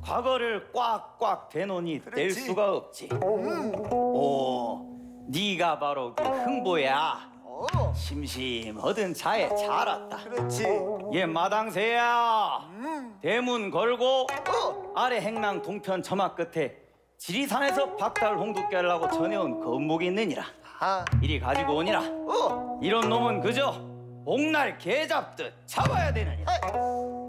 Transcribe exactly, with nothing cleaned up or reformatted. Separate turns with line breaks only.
과거를 꽉꽉 대놓으니 뗄
그렇지.
수가 없지. 오, 네가 바로 그 흥보야.
어,
심심하던 차에 잘 왔다.
그렇지.
얘 마당새야.
음,
대문 걸고
어,
아래 행랑 동편 처마 끝에 지리산에서 박달 홍두깨 하려고 전해온 건목이 있느니라.
아,
이리 가지고 오니라.
어,
이런 놈은 그저 복날 개 잡듯 잡아야 되느냐.
아,